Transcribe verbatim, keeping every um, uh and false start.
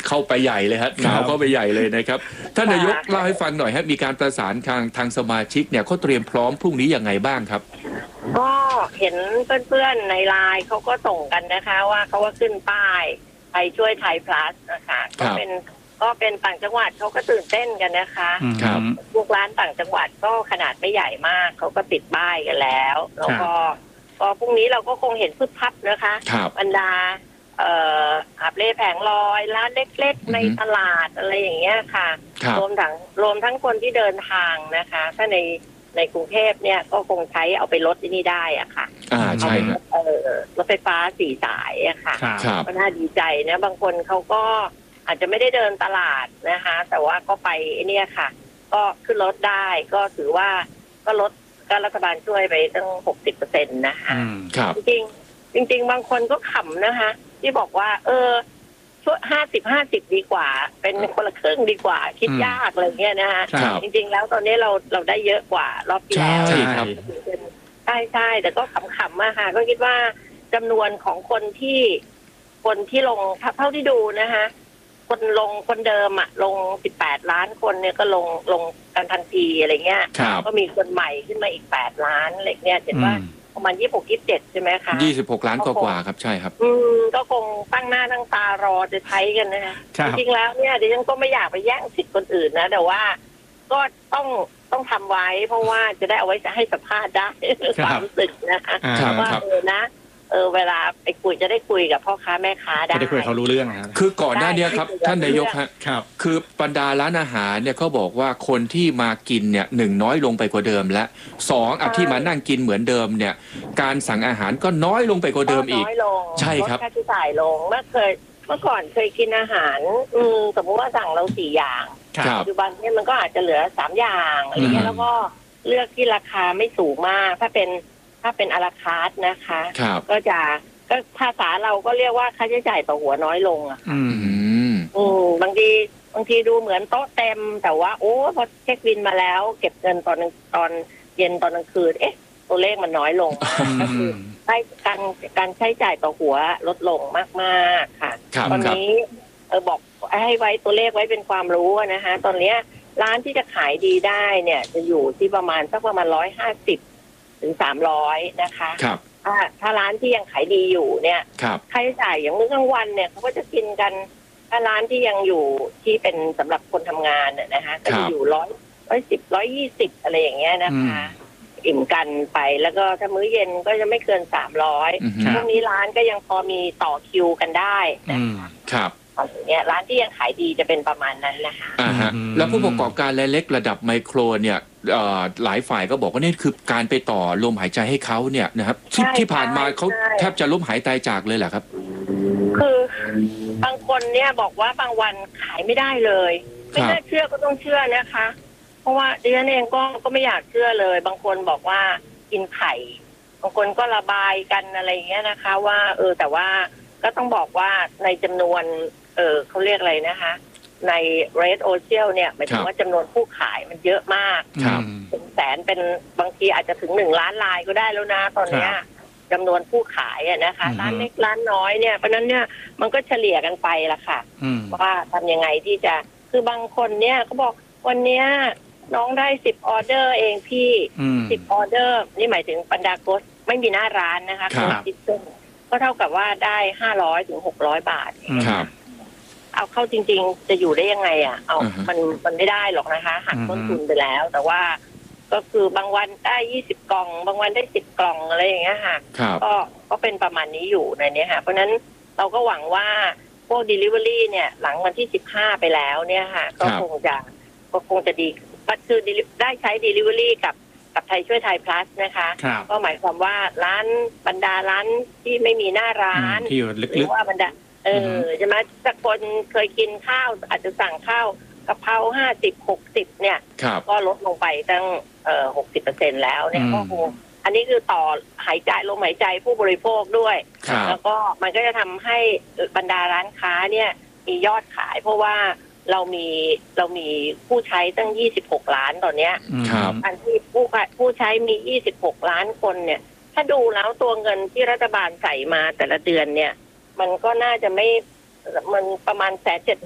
เข้าไปใหญ่เลยฮะหนาวเข้าไปใหญ่เลยนะครับท่านนายกเล่าให้ฟังหน่อยฮะมีการประสานทางทางสมาชิกเนี่ยเขาเตรียมพร้อมพรุ่งนี้ยังไงบ้างครับก็เห็นเพื่อนๆในไลน์เขาก็ส่งกันนะคะว่าเขาว่าขึ้นป้ายไปช่วยไทยพลัสนะคะก็เป็นก็เป็นต่างจังหวัดเขาก็ตื่นเต้นกันนะคะครับพวกร้านต่างจังหวัดก็ขนาดไม่ใหญ่มากเขาก็ติดป้ายกันแล้วแล้วก็ก็พรุ่งนี้เราก็คงเห็นพึบพับนะคะบรรดาเอ่ออาบเล่แผงลอยร้านเล็กๆในตลาดอะไรอย่างเงี้ยค่ะรวมทั้งรวมทั้งคนที่เดินทางนะคะถ้าในในกรุงเทพเนี่ยก็คงใช้เอาไปลดที่นี่ได้อะค่ะอ่าใช่ครับเออรถไฟฟ้าสี่สายอะค่ะก็น่าดีใจนะบางคนเขาก็อาจจะไม่ได้เดินตลาดนะคะแต่ว่าก็ไปเนี่ยค่ะก็ขึ้นรถได้ก็ถือว่าก็ลดก็รัฐบาลช่วยไปตั้งหกสิบเปอร์เซ็นต์นะคะจริงจริงจริงบางคนก็ขำนะคะที่บอกว่าเออช่วยห้าสิบห้าสิบดีกว่าเป็นคนละครึ่งดีกว่าคิดยากอะไรเงี้ยนะคะจริงๆแล้วตอนนี้เราเราได้เยอะกว่ารอบที่แล้วใช่ครับใช่ใช่แต่ก็ขำๆมาค่ะก็คิดว่าจำนวนของคนที่คนที่ลงเท่าที่ดูนะคะคนลงคนเดิมอะลงสิบแปดล้านคนเนี่ยก็ลงลงกันทันทีอะไรเงี้ยก็มีคนใหม่ขึ้นมาอีกแปดล้านอะไรเงี้ยเห็นว่าประมาณยี่สิบหก ยี่สิบเจ็ดใช่ไหมคะยี่สิบหกล้านกว่าครับใช่ครับอืมก็คงตั้งหน้าตั้งตารอจะใช้กันนะคะจริงๆแล้วเนี่ยดิฉันก็ไม่อยากไปแย่งสิทธิ์คนอื่นนะแต่ว่าก็ต้องต้องทำไว้เพราะว่าจะได้เอาไว้จะให้สัมภาษณ์ได้ความรู้สึกนะคะว่าเออนะเออเวลาไปคุยจะได้คุยกับพ่อค้าแม่ค้าได้จะได้คุยเขารู้เรื่องนะคือก่อนหน้านี้ครับท่านนายกฮะคือบรรดาร้านอาหารเนี่ยเขาบอกว่าคนที่มากินเนี่ยหนึ่งน้อยลงไปกว่าเดิมและสองอ่ะที่มานั่งกินเหมือนเดิมเนี่ยการสั่งอาหารก็น้อยลงไปกว่าเดิมอีกใช่ครับค่าใช้จ่ายลงเมื่อเคยเมื่อก่อนเคยกินอาหารอืมสมมติว่าสั่งเราสี่อย่างปัจจุบันเนี่ยมันก็อาจจะเหลือสามอย่างอะไรเงี้ยแล้วก็เลือกที่ราคาไม่สูงมากถ้าเป็นถ้าเป็นอาราคาร์ทนะคะก็จะก็ภาษาเราก็เรียกว่าค่าใช้จ่ายต่อหัวน้อยลงอ่ะอืมอืมบางทีบางทีดูเหมือนโต๊ะเต็มแต่ว่าโอ้พอเช็คบินมาแล้วเก็บเงินตอนตอนเย็นตอนกลางคืนเอ๊ะตัวเลขมันน้อยลงก็คือใช้การการใช้จ่ายต่อหัวลดลงมากๆค่ะตอนนี้เออบอกให้ไว้ตัวเลขไว้เป็นความรู้นะคะตอนเนี้ยร้านที่จะขายดีได้เนี่ยจะอยู่ที่ประมาณสักประมาณร้อยห้าสิบถึงสามร้อยนะคะครับถ้าถ้าร้านที่ยังขายดีอยู่เนี่ยค่าใช้จ่ายอย่างมื้อกลางวันเนี่ยเขาก็จะกินกันถ้าร้านที่ยังอยู่ที่เป็นสำหรับคนทำงานเนี่ยนะคะก็จะอยู่ร้อยร้อยสิบร้อยยี่สิบอะไรอย่างเงี้ยนะคะอิ่มกันไปแล้วก็ถ้ามื้อเย็นก็จะไม่เกินสามร้อยพวกนี้ร้านก็ยังพอมีต่อคิวกันได้นะครับเนี่ยร้านที่ยังขายดีจะเป็นประมาณนั้นนะคะอ่าฮะแล้วผู้ประกอบการรายเล็กระดับไมโครเนี่ยหลายฝ่ายก็บอกว่านี่คือการไปต่อลมหายใจให้เขาเนี่ยนะครับที่ที่ผ่านมาเขาแทบจะล้มหายตายจากเลยแหละครับคือบางคนเนี่ยบอกว่าบางวันขายไม่ได้เลยไม่น่าเชื่อก็ต้องเชื่อนะคะเพราะว่าดิฉันเองก็ก็ไม่อยากเชื่อเลยบางคนบอกว่ากินไข่บางคนก็ระบายกันอะไรอย่างเงี้ยนะคะว่าเออแต่ว่าก็ต้องบอกว่าในจำนวนเออเขาเรียกอะไรนะคะใน Red Ocean เนี่ยหมายถึงว่าจำนวนผู้ขายมันเยอะมากเป็นแสนเป็นบางทีอาจจะถึงหนึ่งล้านรายก็ได้แล้วนะตอนเนี้ยจำนวนผู้ขายอะนะคะร้านเล็กร้านน้อยเนี่ยเพราะนั้นเนี่ยมันก็เฉลี่ยกันไปละค่ะว่าทำยังไงที่จะคือบางคนเนี่ยเขาบอกวันเนี้ยน้องได้สิบออเดอร์เองพี่สิบออเดอร์นี่หมายถึงบรรดาโกสไม่มีหน้าร้านนะคะคือคิดซึ่งก็เท่ากับว่าได้ห้าร้อยถึงหกร้อยบาทเอาเข้าจริงๆจะอยู่ได้ยังไงอ่ะเอามันมันไม่ได้หรอกนะคะหักต้นทุนไปแล้วแต่ว่าก็คือบางวันได้ยี่สิบกล่องบางวันได้สิบกล่องอะไรอย่างเงี้ยค่ะก็ก็เป็นประมาณนี้อยู่ในนี้ค่ะเพราะนั้นเราก็หวังว่าพวก delivery เนี่ยหลังวันที่สิบห้าไปแล้วเนี่ยค่ะก็คงจะก็คงจะดีก็คือได้ใช้ delivery กับกับไทยช่วยไทย plus นะคะก็หมายความว่าร้านบรรดาร้านที่ไม่มีหน้าร้านที่อยู่ลึกๆว่าบรรดาเออใช่ไหมสักคนเคยกินข้าวอาจจะสั่งข้าวกะเพราห้าสิบหกสิบเนี่ยก็ลดลงไปตั้งเอ่อหกสิบเปอร์เซ็นต์แล้วเนี่ยก็คงอันนี้คือต่อหายใจลมหายใจผู้บริโภคด้วยแล้วก็มันก็จะทำให้บรรดาร้านค้าเนี่ยมียอดขายเพราะว่าเรามีเรามีผู้ใช้ตั้งยี่สิบหกล้านตอนเนี้ยอันที่ผู้ผู้ใช้มียี่สิบหกล้านคนเนี่ยถ้าดูแล้วตัวเงินที่รัฐบาลใส่มาแต่ละเดือนเนี่ยมันก็น่าจะไม่มันประมาณแสนเจ็ด